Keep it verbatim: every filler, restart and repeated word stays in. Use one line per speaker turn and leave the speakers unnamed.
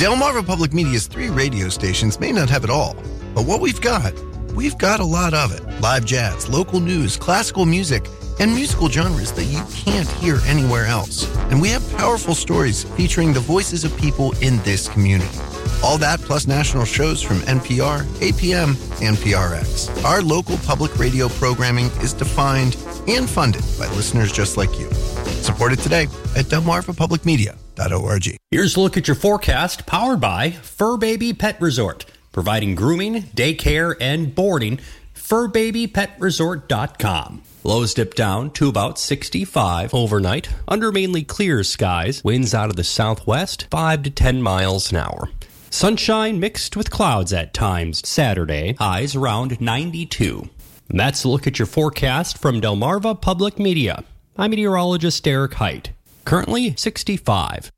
Delmarva Public Media's three radio stations may not have it all, but what we've got, we've got a lot of it. Live jazz, local news, classical music, and musical genres that you can't hear anywhere else. And we have powerful stories featuring the voices of people in this community. All that plus national shows from N P R, A P M, and P R X. Our local public radio programming is defined and funded by listeners just like you. Support it today at delmarva public media dot org.
Here's a look at your forecast, powered by Fur Baby Pet Resort, providing grooming, daycare, and boarding. fur baby pet resort dot com. Lows dip down to about sixty-five overnight, under mainly clear skies. Winds out of the southwest, five to ten miles an hour. Sunshine mixed with clouds at times Saturday, highs around ninety-two. And that's a look at your forecast from Delmarva Public Media. I'm meteorologist Derek Height. Currently sixty-five.